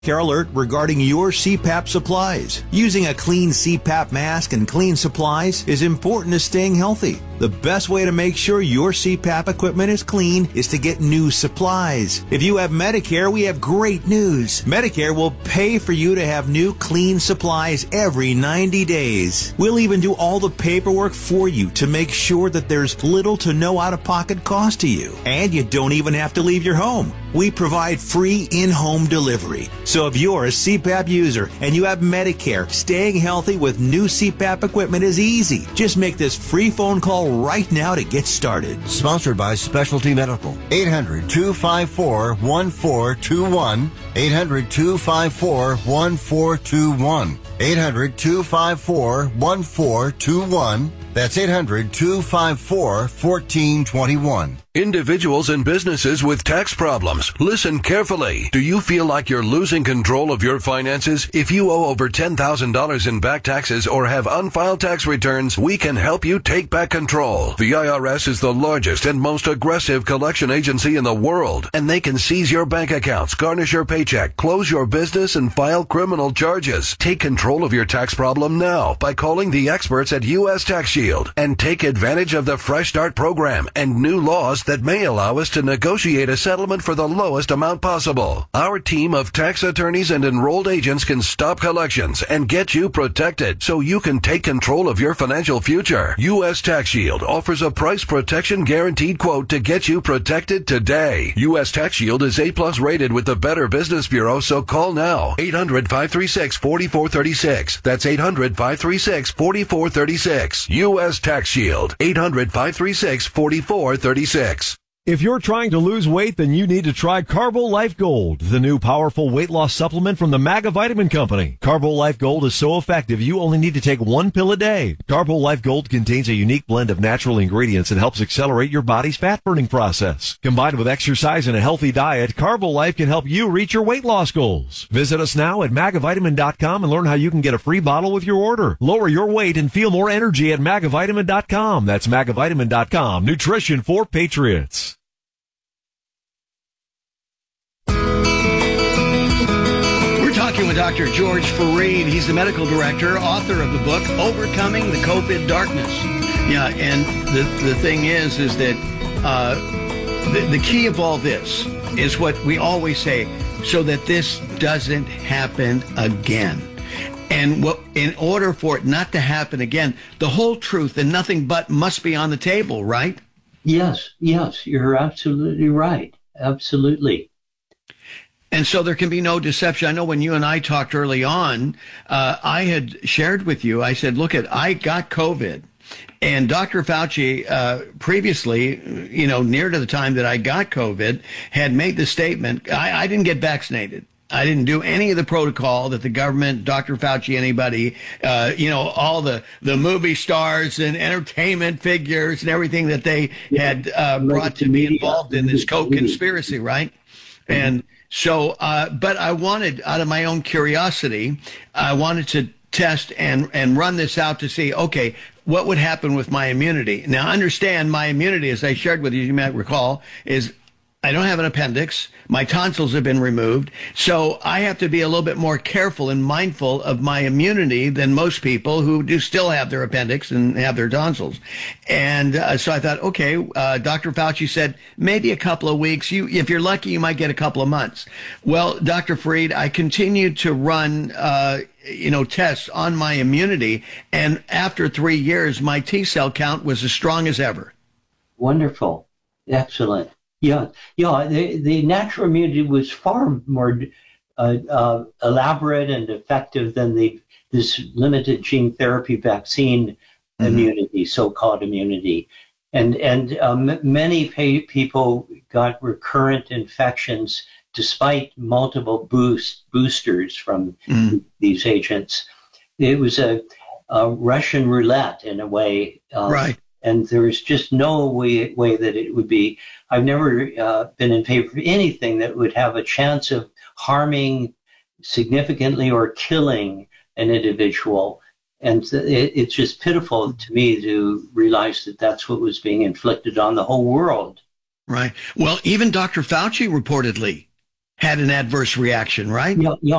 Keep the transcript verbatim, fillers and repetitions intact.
Care alert regarding your C PAP supplies. Using a clean C PAP mask and clean supplies is important to staying healthy. The best way to make sure your C PAP equipment is clean is to get new supplies. If you have Medicare, we have great news. Medicare will pay for you to have new clean supplies every ninety days. We'll even do all the paperwork for you to make sure that there's little to no out-of-pocket cost to you. And you don't even have to leave your home. We provide free in-home delivery. So if you're a C PAP user and you have Medicare, staying healthy with new C PAP equipment is easy. Just make this free phone call right now to get started. Sponsored by Specialty Medical. eight hundred, two five four, one four two one. eight hundred, two five four, one four two one. eight hundred, two five four, one four two one. That's eight hundred, two five four, one four two one. Individuals and businesses with tax problems, listen carefully. Do you feel like you're losing control of your finances? If you owe over ten thousand dollars in back taxes or have unfiled tax returns, we can help you take back control. The I R S is the largest and most aggressive collection agency in the world, and they can seize your bank accounts, garnish your paycheck, close your business, and file criminal charges. Take control of your tax problem now by calling the experts at U S Tax Shield and take advantage of the Fresh Start program and new laws that may allow us to negotiate a settlement for the lowest amount possible. Our team of tax attorneys and enrolled agents can stop collections and get you protected so you can take control of your financial future. U S Tax Shield offers a price protection guaranteed quote to get you protected today. U S Tax Shield is A plus rated with the Better Business Bureau, so call now. eight hundred, five three six, four four three six. That's eight hundred, five three six, four four three six. U S Tax Shield. eight hundred, five three six, four four three six. If you're trying to lose weight, then you need to try Carbo Life Gold, the new powerful weight loss supplement from the Maga Vitamin Company. Carbo Life Gold is so effective, you only need to take one pill a day. Carbo Life Gold contains a unique blend of natural ingredients that helps accelerate your body's fat-burning process. Combined with exercise and a healthy diet, Carbo Life can help you reach your weight loss goals. Visit us now at maga vitamin dot com and learn how you can get a free bottle with your order. Lower your weight and feel more energy at maga vitamin dot com. That's maga vitamin dot com. Nutrition for Patriots. Talking with Doctor George Fareed. He's the medical director, author of the book, Overcoming the COVID Darkness. Yeah, and the, the thing is, is that uh, the, the key of all this is what we always say, so that this doesn't happen again. And what, in order for it not to happen again, the whole truth and nothing but must be on the table, right? Yes, yes, you're absolutely right. Absolutely. And so there can be no deception. I know when you and I talked early on, uh, I had shared with you, I said, look, at I got COVID. And Doctor Fauci, uh, previously, you know, near to the time that I got COVID, had made the statement, I, I didn't get vaccinated. I didn't do any of the protocol that the government, Doctor Fauci, anybody, uh, you know, all the, the movie stars and entertainment figures and everything that they had uh, brought to be involved in this co-conspiracy, right? And so, uh, but I wanted, out of my own curiosity, I wanted to test and, and run this out to see, okay, what would happen with my immunity? Now, understand my immunity, as I shared with you, you might recall, is I don't have an appendix. My tonsils have been removed. So I have to be a little bit more careful and mindful of my immunity than most people who do still have their appendix and have their tonsils. And uh, so I thought, okay, uh, Doctor Fauci said maybe a couple of weeks. You, if you're lucky, you might get a couple of months. Well, Doctor Fareed, I continued to run, uh, you know, tests on my immunity. And after three years, my T cell count was as strong as ever. Wonderful. Excellent. Yeah, yeah. The, the natural immunity was far more uh, uh, elaborate and effective than the this limited gene therapy vaccine mm-hmm. immunity, so-called immunity, and and um, many pay, people got recurrent infections despite multiple boost boosters from mm-hmm. these agents. It was a, a Russian roulette in a way, um, right? And there was just no way, way that it would be. I've never uh, been in favor of anything that would have a chance of harming significantly or killing an individual. And it, it's just pitiful to me to realize that that's what was being inflicted on the whole world. Right. Well, even Doctor Fauci reportedly had an adverse reaction, right? Yeah, yeah.